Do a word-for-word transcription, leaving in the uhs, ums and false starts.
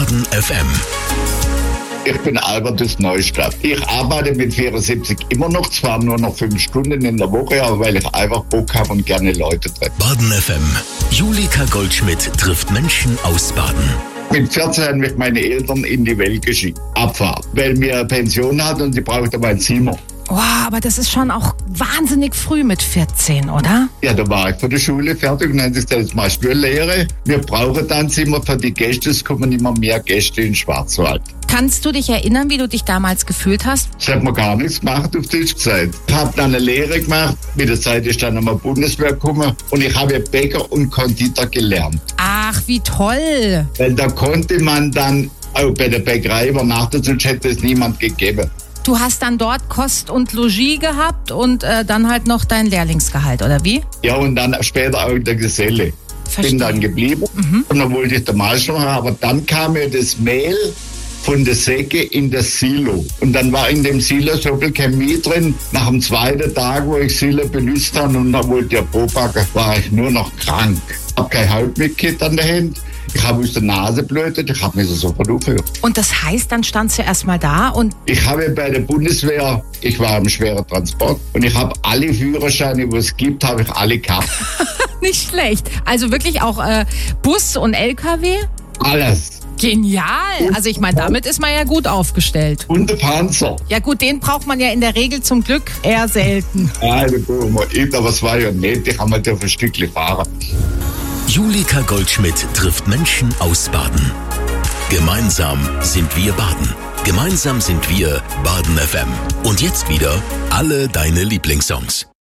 Baden F M. Ich bin Albertus Neustadt. Ich arbeite mit vierundsiebzig immer noch, zwar nur noch fünf Stunden in der Woche, aber weil ich einfach Bock habe und gerne Leute treffe. Baden F M. Julika Goldschmidt trifft Menschen aus Baden. Mit vierzehn haben mich meine Eltern in die Welt geschickt. Abfahrt. Weil mir eine Pension hat und sie brauchte mein Zimmer. Wow, aber das ist schon auch wahnsinnig früh mit vierzehn, oder? Ja, da war ich von der Schule fertig und dann gesagt, jetzt machst du eine Lehre. Wir brauchen dann Zimmer für die Gäste, es kommen immer mehr Gäste in Schwarzwald. Kannst du dich erinnern, wie du dich damals gefühlt hast? Das hat mir gar nichts gemacht, auf Deutsch gesagt. Ich habe dann eine Lehre gemacht, mit der Zeit ist dann nochmal Bundeswehr gekommen und ich habe Bäcker und Konditor gelernt. Ach, wie toll! Weil da konnte man dann auch bei der Bäckerei übernachten, sonst hätte es niemand gegeben. Du hast dann dort Kost und Logis gehabt und äh, dann halt noch dein Lehrlingsgehalt, oder wie? Ja, und dann später auch in der Geselle. Verstehe. Bin dann geblieben Mhm. und dann wollte ich der Meister machen, aber dann kam mir das Mehl von der Säcke in das Silo. Und dann war in dem Silo so viel Chemie drin. Nach dem zweiten Tag, wo ich Silo benutzt habe und dann wollte ich Probacken, war ich nur noch krank. Ich habe kein Haut mitgekriegt an der Hand. Ich habe aus der Nase blutet, ich habe mich sofort aufgehört. Und das heißt, dann standst du erst mal da und Ich habe bei der Bundeswehr, ich war im schweren Transport und ich habe alle Führerscheine, die es gibt, habe ich alle gehabt. nicht schlecht. Also wirklich auch äh, Bus und L K W? Alles. Genial. Also ich meine, damit ist man ja gut aufgestellt. Und der Panzer. Ja gut, den braucht man ja in der Regel zum Glück eher selten. Ja, da brauchen wir nicht, aber es war ja nett, ich habe mal auf ein Stückchen fahren. Julika Goldschmidt trifft Menschen aus Baden. Gemeinsam sind wir Baden. Gemeinsam sind wir Baden F M. Und jetzt wieder alle deine Lieblingssongs.